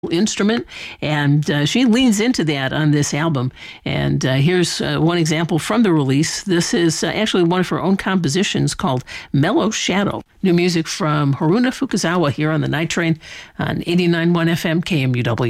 instrument, and she leans into that on this album. And here's one example from the release. This is actually one of her own compositions called Mellow Shadow. New music from Haruna Fukuzawa here on the Night Train on 89.1 FM KMUW.